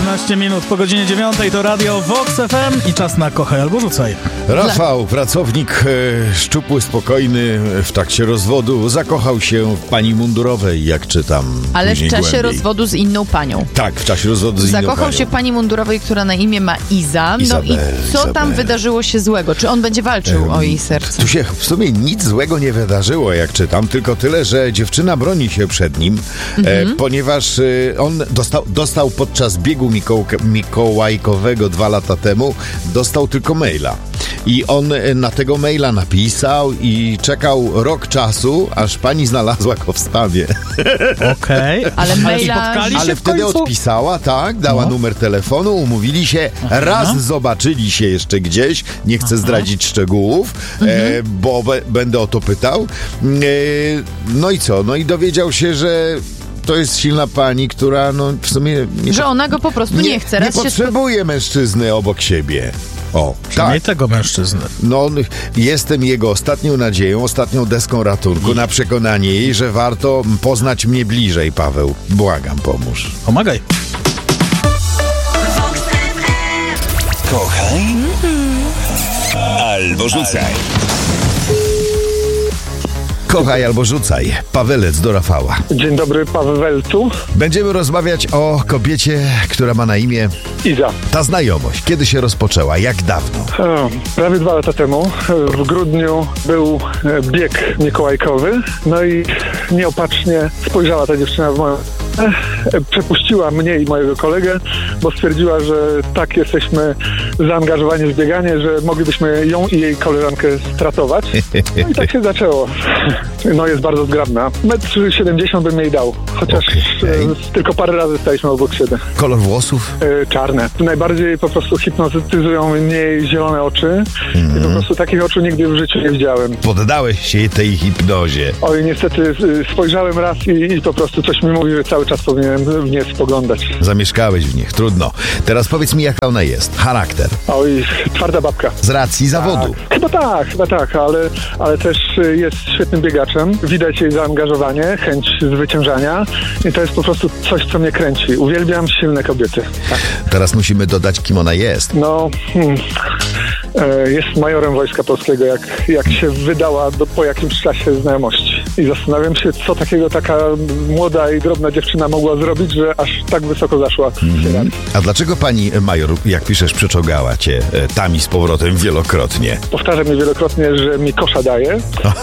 13 minut po godzinie 9 to Radio Vox FM i czas na Kochaj albo Rzucaj. Rafał, pracownik szczupły, spokojny, w trakcie rozwodu zakochał się w pani mundurowej, jak czytam. Ale w czasie głębiej. rozwodu z inną panią. Tak, w czasie rozwodu z inną Zakochał panią. się w pani mundurowej, która na imię ma Iza. No i co tam wydarzyło się złego? Czy on będzie walczył o jej serce? Tu się w sumie nic złego nie wydarzyło, jak czytam, tylko tyle, że dziewczyna broni się przed nim, ponieważ on dostał podczas biegu mikołajkowego 2 lata temu, dostał tylko maila. I on na tego maila napisał i czekał rok czasu, aż pani znalazła go w spamie. Okej. Ale maila... Ale wtedy odpisała, tak, dała numer telefonu, umówili się, raz zobaczyli się jeszcze gdzieś, nie chcę zdradzić szczegółów, bo będę o to pytał. No i co? No i dowiedział się, że to jest silna pani, która no w sumie... Że ona go po prostu nie chce. Nie potrzebuje mężczyzny obok siebie. O, Przynajmniej tak. tego mężczyzny. No, jestem jego ostatnią nadzieją, ostatnią deską ratunku na przekonanie jej, że warto poznać mnie bliżej, Paweł. Błagam, pomóż. Pomagaj. Kochaj albo rzucaj. Kochaj albo rzucaj. Pawelec do Rafała. Dzień dobry, Paweł tu. Będziemy rozmawiać o kobiecie, która ma na imię... Iza. Ta znajomość. Kiedy się rozpoczęła? Jak dawno? Prawie 2 lata temu, w grudniu, był bieg mikołajkowy, no i nieopatrznie spojrzała ta dziewczyna w moją... Przepuściła mnie i mojego kolegę, bo stwierdziła, że tak jesteśmy zaangażowani w bieganie, że moglibyśmy ją i jej koleżankę stratować. No i tak się zaczęło. No jest bardzo zgrabna. 1,70 m bym jej dał, chociaż tylko parę razy staliśmy obok siebie. Kolor włosów? Czarne. Najbardziej po prostu hipnotyzują mnie jej zielone oczy i po prostu takich oczu nigdy w życiu nie widziałem. Poddałeś się tej hipnozie. Oj, niestety spojrzałem raz i po prostu coś mi mówi, że cały czas powinienem w nie spoglądać. Zamieszkałeś w nich, trudno. Teraz powiedz mi, jaka ona jest. Charakter. Oj, twarda babka. Z racji zawodu. Chyba tak, ale też jest świetnym biegaczem. Widać jej zaangażowanie, chęć zwyciężania i to jest po prostu coś, co mnie kręci. Uwielbiam silne kobiety. Tak. Teraz musimy dodać, kim ona jest. No, jest majorem Wojska Polskiego, jak się wydała po jakimś czasie znajomości. I zastanawiam się, co takiego taka młoda i drobna dziewczyna mogła zrobić, że aż tak wysoko zaszła. A dlaczego pani major, jak piszesz, przeczołgała cię tam i z powrotem wielokrotnie? Powtarza mi wielokrotnie, że mi kosza daje,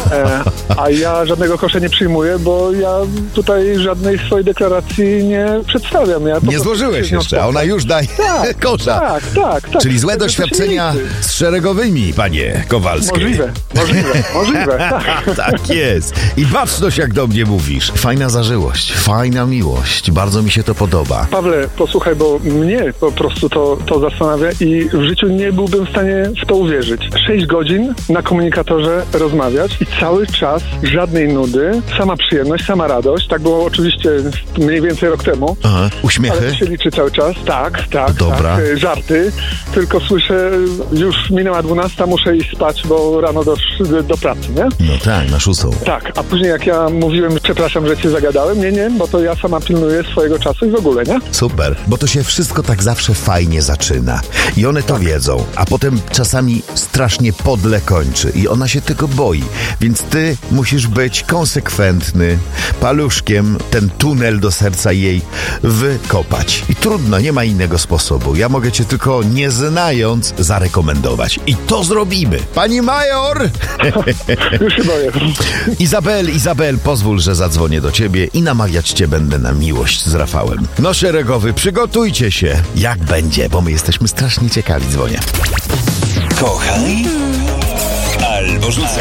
a ja żadnego kosza nie przyjmuję, bo ja tutaj żadnej swojej deklaracji nie przedstawiam. Ja Nie złożyłeś jeszcze, a ona już daje kosza. Tak. Czyli złe doświadczenia z szeregowymi, panie Kowalskiej. Możliwe. Tak jest. I baczność, jak do mnie mówisz. Fajna zażyłość, fajna miłość. Bardzo mi się to podoba. Pawle, posłuchaj, bo mnie po prostu to zastanawia i w życiu nie byłbym w stanie w to uwierzyć. 6 godzin na komunikatorze rozmawiać i cały czas żadnej nudy, sama przyjemność, sama radość. Tak było oczywiście mniej więcej rok temu. Aha. Uśmiechy? Ale to się liczy cały czas. Tak. Dobra. Tak. Żarty. Tylko słyszę, już minęła 12, muszę iść spać, bo rano do pracy, nie? No tak, na 6. Tak, a później jak ja mówiłem, przepraszam, że cię zagadałem, nie, bo to ja sama pilnuję swojego czasu i w ogóle, nie? Super, bo to się wszystko tak zawsze fajnie zaczyna. I one to wiedzą, a potem czasami strasznie podle kończy i ona się tego boi. Więc ty musisz być konsekwentny, paluszkiem ten tunel do serca jej wykopać. I trudno, nie ma innego sposobu. Ja mogę cię tylko nie znając zarekomendować. I to zrobimy. Pani major! Już się boję. Izabel, pozwól, że zadzwonię do ciebie i namawiać cię będę na miłość z Rafałem. No szeregowy, przygotujcie się. Jak będzie, bo my jesteśmy strasznie ciekawi. Dzwonię. Kochaj albo rzucaj.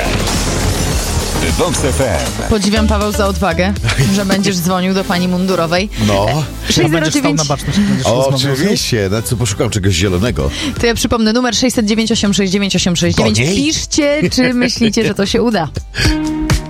Vox FM. Podziwiam, Paweł, za odwagę, że będziesz dzwonił do pani mundurowej. No. Ja będziesz stał na baczność. Oczywiście, na co poszukam czegoś zielonego. To ja przypomnę numer 609 869 869. Do niej? Piszcie, czy myślicie, że to się uda.